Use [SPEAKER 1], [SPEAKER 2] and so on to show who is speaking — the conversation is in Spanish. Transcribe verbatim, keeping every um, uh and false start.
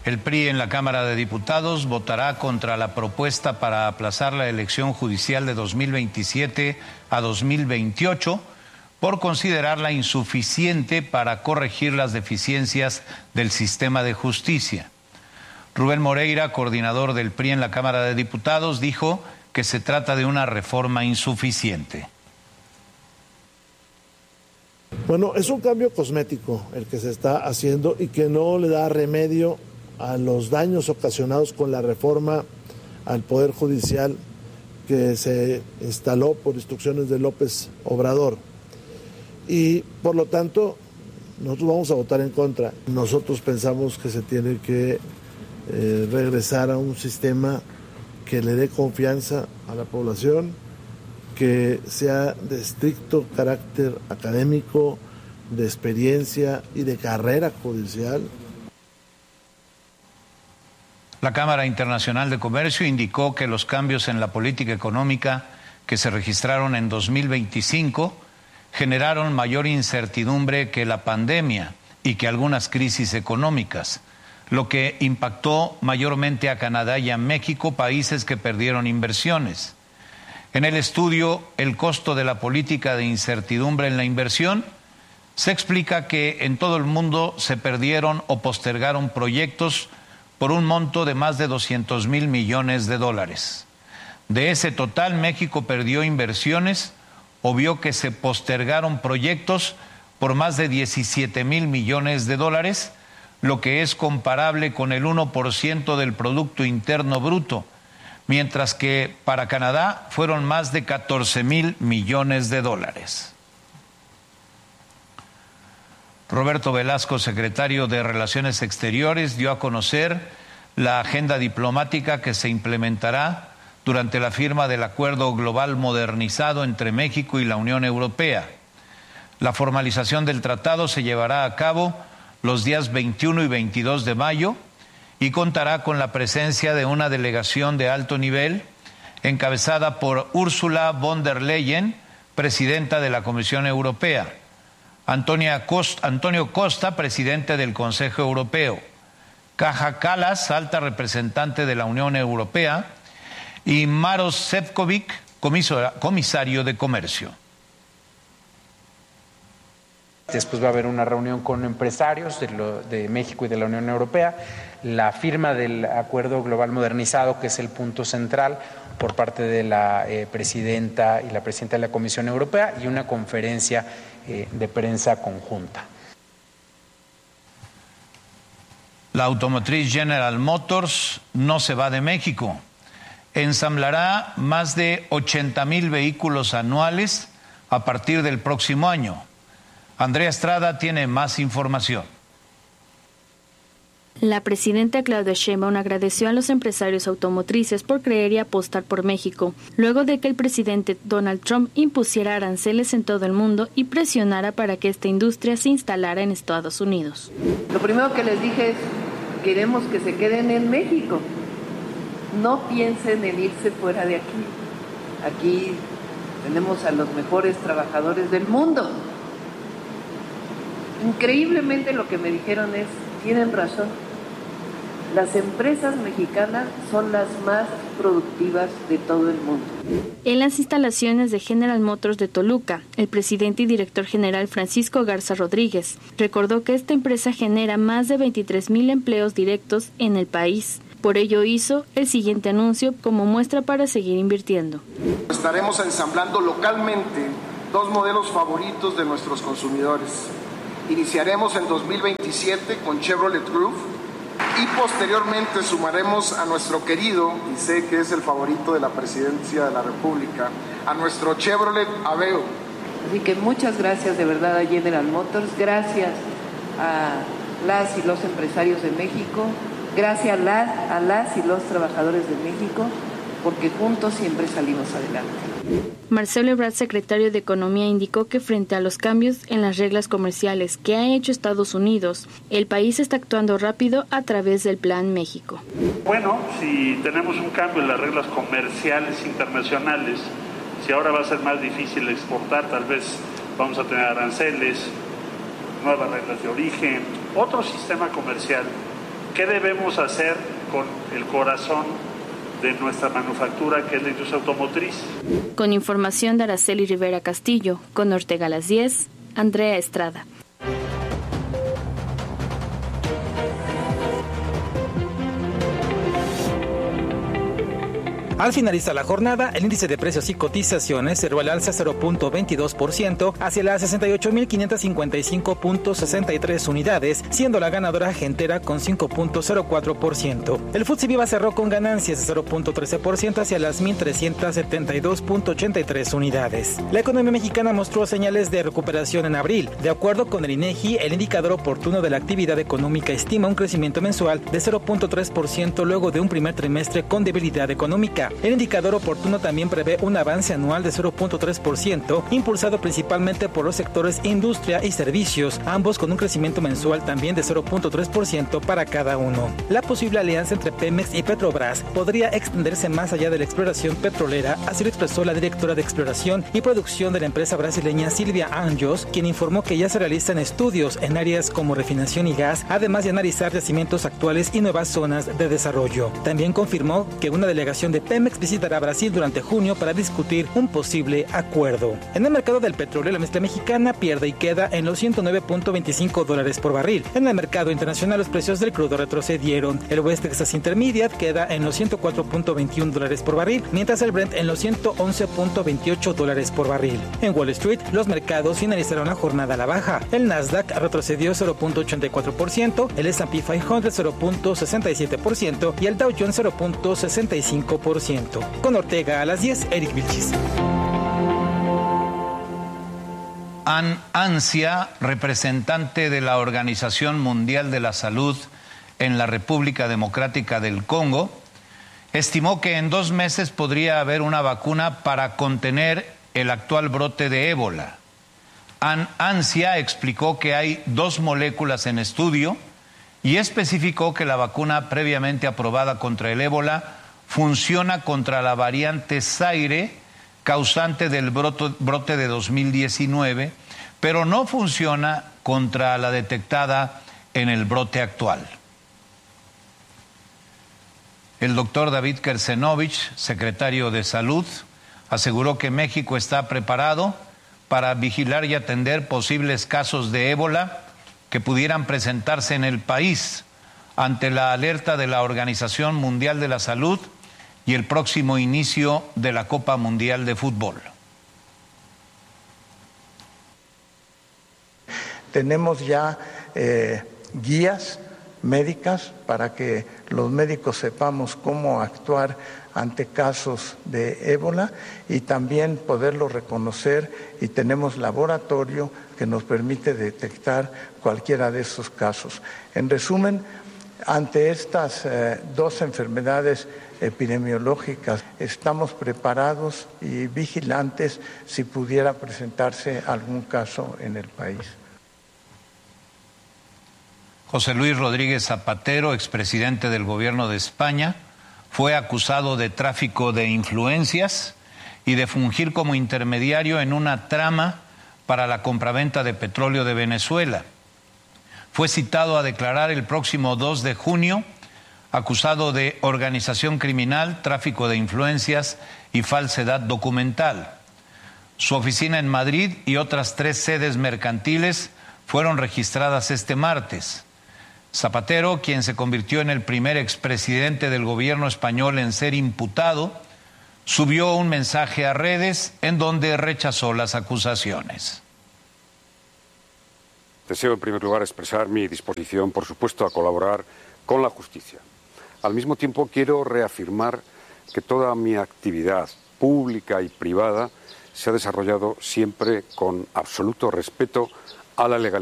[SPEAKER 1] El P R I en la Cámara de Diputados votará contra la propuesta para aplazar la elección judicial de dos mil veintisiete a dos mil veintiocho por considerarla insuficiente para corregir las deficiencias del sistema de justicia. Rubén Moreira, coordinador del P R I en la Cámara de Diputados, dijo que se trata de una reforma insuficiente.
[SPEAKER 2] Bueno, es un cambio cosmético el que se está haciendo y que no le da remedio a los daños ocasionados con la reforma al Poder Judicial que se instaló por instrucciones de López Obrador. Y por lo tanto, nosotros vamos a votar en contra. Nosotros pensamos que se tiene que eh, regresar a un sistema que le dé confianza a la población, que sea de estricto carácter académico, de experiencia y de carrera judicial.
[SPEAKER 1] La Cámara Internacional de Comercio indicó que los cambios en la política económica que se registraron en dos mil veinticinco generaron mayor incertidumbre que la pandemia y que algunas crisis económicas, lo que impactó mayormente a Canadá y a México, países que perdieron inversiones. En el estudio, el costo de la política de incertidumbre en la inversión, se explica que en todo el mundo se perdieron o postergaron proyectos por un monto de más de doscientos mil millones de dólares. De ese total, México perdió inversiones o vio que se postergaron proyectos por más de diecisiete mil millones de dólares, lo que es comparable con el uno por ciento del Producto Interno Bruto, mientras que para Canadá fueron más de catorce mil millones de dólares. Roberto Velasco, secretario de Relaciones Exteriores, dio a conocer la agenda diplomática que se implementará durante la firma del Acuerdo Global Modernizado entre México y la Unión Europea. La formalización del tratado se llevará a cabo los días veintiuno y veintidós de mayo y contará con la presencia de una delegación de alto nivel encabezada por Ursula von der Leyen, presidenta de la Comisión Europea, Antonia Costa, Antonio Costa, presidente del Consejo Europeo, Kaja Kallas, alta representante de la Unión Europea, y Maros Sefcovic, comisario de Comercio.
[SPEAKER 3] Después va a haber una reunión con empresarios de, lo, de México y de la Unión Europea, la firma del Acuerdo Global Modernizado, que es el punto central, por parte de la eh, presidenta y la presidenta de la Comisión Europea, y una conferencia eh, de prensa conjunta.
[SPEAKER 1] La automotriz General Motors no se va de México. Ensamblará más de ochenta mil vehículos anuales a partir del próximo año. Andrea Estrada tiene más información.
[SPEAKER 4] La presidenta Claudia Sheinbaum agradeció a los empresarios automotrices por creer y apostar por México, luego de que el presidente Donald Trump impusiera aranceles en todo el mundo y presionara para que esta industria se instalara en Estados Unidos.
[SPEAKER 5] Lo primero que les dije es, queremos que se queden en México. No piensen en irse fuera de aquí. Aquí tenemos a los mejores trabajadores del mundo. Increíblemente lo que me dijeron es, tienen razón, las empresas mexicanas son las más productivas de todo el mundo.
[SPEAKER 4] En las instalaciones de General Motors de Toluca, el presidente y director general Francisco Garza Rodríguez recordó que esta empresa genera más de veintitrés mil empleos directos en el país. Por ello hizo el siguiente anuncio como muestra para seguir invirtiendo.
[SPEAKER 6] Estaremos ensamblando localmente dos modelos favoritos de nuestros consumidores. Iniciaremos en dos mil veintisiete con Chevrolet Groove y posteriormente sumaremos a nuestro querido, y sé que es el favorito de la Presidencia de la República, a nuestro Chevrolet Aveo.
[SPEAKER 5] Así que muchas gracias de verdad a General Motors, gracias a las y los empresarios de México, gracias a las, a las y los trabajadores de México, porque juntos siempre salimos adelante.
[SPEAKER 4] Marcelo Ebrard, secretario de Economía, indicó que frente a los cambios en las reglas comerciales que ha hecho Estados Unidos, el país está actuando rápido a través del Plan México.
[SPEAKER 7] Bueno, si tenemos un cambio en las reglas comerciales internacionales, si ahora va a ser más difícil exportar, tal vez vamos a tener aranceles, nuevas reglas de origen, otro sistema comercial ¿Qué debemos hacer con el corazón de nuestra manufactura, que es la industria automotriz?
[SPEAKER 4] Con información de Araceli Rivera Castillo, con Ortega a las diez, Andrea Estrada.
[SPEAKER 8] Al finalizar la jornada, el índice de precios y cotizaciones cerró al alza cero punto veintidós por ciento hacia las sesenta y ocho mil quinientos cincuenta y cinco punto sesenta y tres unidades, siendo la ganadora Gentera con cinco punto cero cuatro por ciento. El F T S E Viva cerró con ganancias de cero punto trece por ciento hacia las mil trescientos setenta y dos punto ochenta y tres unidades. La economía mexicana mostró señales de recuperación en abril. De acuerdo con el INEGI, el indicador oportuno de la actividad económica estima un crecimiento mensual de cero punto tres por ciento luego de un primer trimestre con debilidad económica. El indicador oportuno también prevé un avance anual de cero punto tres por ciento, impulsado principalmente por los sectores industria y servicios, ambos con un crecimiento mensual también de cero punto tres por ciento para cada uno. La posible alianza entre Pemex y Petrobras podría extenderse más allá de la exploración petrolera, así lo expresó la directora de exploración y producción de la empresa brasileña Silvia Anjos, quien informó que ya se realizan estudios en áreas como refinación y gas, además de analizar yacimientos actuales y nuevas zonas de desarrollo. También confirmó que una delegación de Pemex visitará Brasil durante junio para discutir un posible acuerdo. En el mercado del petróleo, la mezcla mexicana pierde y queda en los ciento nueve punto veinticinco dólares por barril. En el mercado internacional, los precios del crudo retrocedieron. El West Texas Intermediate queda en los ciento cuatro punto veintiuno dólares por barril, mientras el Brent en los ciento once punto veintiocho dólares por barril. En Wall Street, los mercados finalizaron la jornada a la baja. El Nasdaq retrocedió cero punto ochenta y cuatro por ciento, el ese and pe quinientos cero punto sesenta y siete por ciento y el Dow Jones cero punto sesenta y cinco por ciento. Con Ortega a las diez, Eric Vilchis.
[SPEAKER 1] Ann Ansia, representante de la Organización Mundial de la Salud en la República Democrática del Congo, estimó que en dos meses podría haber una vacuna para contener el actual brote de ébola. Ann Ansia explicó que hay dos moléculas en estudio y especificó que la vacuna previamente aprobada contra el ébola funciona contra la variante Zaire, causante del brote de dos mil diecinueve, pero no funciona contra la detectada en el brote actual. El doctor David Kersenovich, secretario de Salud, aseguró que México está preparado para vigilar y atender posibles casos de ébola que pudieran presentarse en el país ante la alerta de la Organización Mundial de la Salud y el próximo inicio de la Copa Mundial de Fútbol.
[SPEAKER 9] Tenemos ya eh, guías médicas para que los médicos sepamos cómo actuar ante casos de ébola y también poderlo reconocer, y tenemos laboratorio que nos permite detectar cualquiera de esos casos. En resumen, ante estas eh, dos enfermedades epidemiológicas, estamos preparados y vigilantes si pudiera presentarse algún caso en el país.
[SPEAKER 1] José Luis Rodríguez Zapatero, expresidente del Gobierno de España, fue acusado de tráfico de influencias y de fungir como intermediario en una trama para la compraventa de petróleo de Venezuela. Fue citado a declarar el próximo dos de junio, acusado de organización criminal, tráfico de influencias y falsedad documental. Su oficina en Madrid y otras tres sedes mercantiles fueron registradas este martes. Zapatero, quien se convirtió en el primer expresidente del gobierno español en ser imputado, subió un mensaje a redes en donde rechazó las acusaciones.
[SPEAKER 10] Deseo en primer lugar expresar mi disposición, por supuesto, a colaborar con la justicia. Al mismo tiempo quiero reafirmar que toda mi actividad pública y privada se ha desarrollado siempre con absoluto respeto a la legalidad.